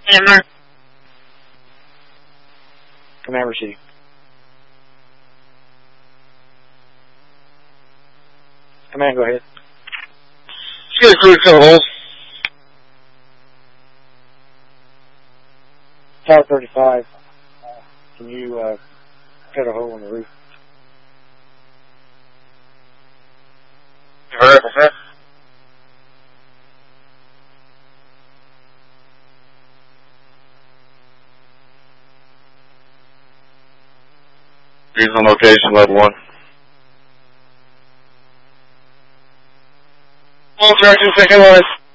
Hammer. Command received. Command, go ahead. Let's get a crew to cut holes. Tower 35, can you cut a hole in the roof? Alright, what's that? He's on location, level 1. All directions, second line.